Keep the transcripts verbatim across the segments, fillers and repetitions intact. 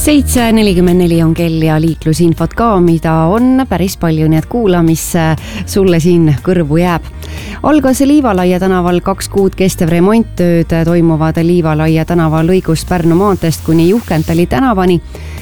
seitse nelikümmend neli on kell ja liiklusinfot ka, mida on päris palju, nii et kuula, mis sulle siin kõrvu jääb. Algas Liivalaia tänaval kaks kuud kestev remonttööd toimuvad Liivalaia tänava lõigust Pärnu maanteest kuni Juhkentali tänavani.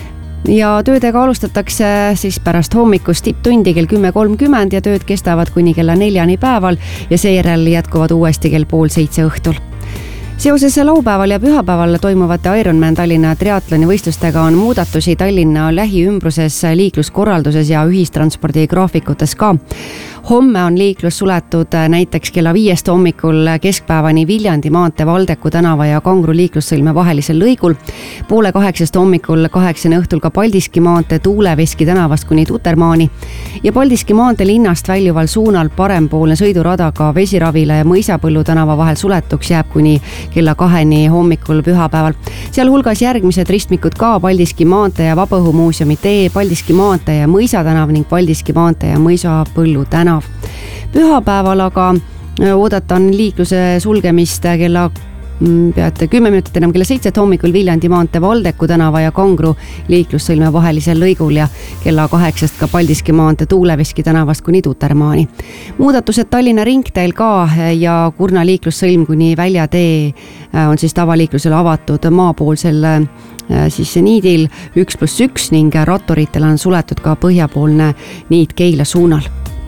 Ja töödega alustatakse siis pärast hommikust tipptundi kell kümme kolmkümmend ja tööd kestavad kuni kella neljani päeval ja seejärel jätkuvad uuesti kell pool seitse õhtul. Seoses laupäeval ja pühapäeval toimuvate Ironman Tallinna triatloni võistlustega on muudatusi Tallinna lähiümbruses liikluskorralduses ja ühistranspordi graafikutes ka. Homme on liiklus suletud näiteks kella viiest hommikul keskpäevani Viljandi maantee Valdeku tänava ja Kangro liiklussõlme vahelisel lõigul, poole kaheksast hommikul kaheksani õhtul ka Paldiski maantee Tuuleveski tänavast kuni Tutermaani ja Paldiski maantee linnast väljuval suunal parempoolne sõidurada ka Vesiravile ja Mõisapõllu tänava vahel suletuks jääb kuni kella kaheni hommikul pühapäeval. Seal hulgas järgmised ristmikud ka Paldiski maantee ja Vabaõhumuuseumi tee, Paldiski maantee ja Mõisa tänav ning Paldiski maantee ja Mõisapõllu tänav. Pühapäeval aga oodata on liikluse sulgemist kella peate kümme minutit enam kella seitset hommikul Viljandi maantee Valdeku tänava ja Kangro liiklussõlme vahelisel lõigul ja kella kaheksast ka Paldiski maantee Tuuleveski tänavast kuni Tutermaani. Muudatused Tallinna ringteel ka ja Kurna liiklussõlm kuni Väljatee on siis tavaliiklusele avatud maapoolsel siis niidil üks pluss üks ning ratturitel on suletud ka põhjapoolne niit Keila suunal.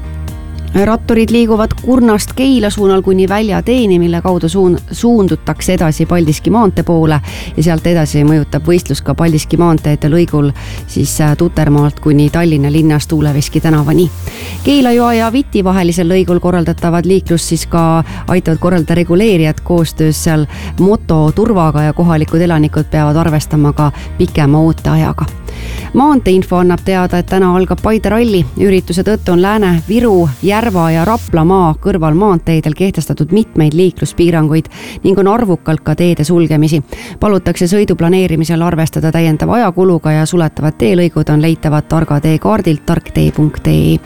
Ratturid liiguvad Kurnast Keila suunal kuni Väljateeni, mille kaudu suun, suundutakse edasi Paldiski maantee poole ja sealt edasi mõjutab võistlus ka Paldiski maanteede lõigul siis Tutermaalt kuni Tallinna linnas Tuuleveski tänavani. Keila-Joa ja Viti vahelisel lõigul korraldatavad liiklus siis ka aitavad korraldada reguleerijad koostöös seal mototurvaga ja kohalikud elanikud peavad arvestama ka pikema ooteajaga. Maanteeinfo annab teada, et täna algab Paide ralli. Ürituse tõttu on Lääne, Viru, Järva ja Raplamaa kõrval maanteedel kehtestatud mitmeid liikluspiiranguid ning on arvukalt ka teede sulgemisi. Palutakse sõidu planeerimisel arvestada täiendava ajakuluga ja suletavad teelõigud on leitavad Targa tee kaardilt tarktee punkt ee.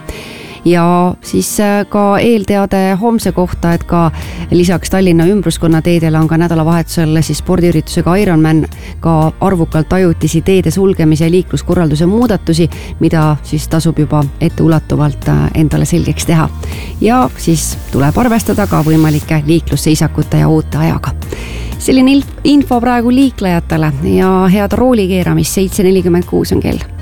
Ja siis ka eelteade homse kohta, et ka lisaks Tallinna ümbruskonna teedele on ka nädalavahetusel siis spordiüritusega Ironman ka arvukalt ajutisi teede sulgemise ja liikluskorralduse muudatusi, mida siis tasub juba etteulatuvalt endale selgeks teha. Ja siis tuleb arvestada ka võimalike liiklusseisakute ja ooteajaga. Selline info praegu liiklejatele ja head roolikeeramist, seitse nelikümmend kuus on kell.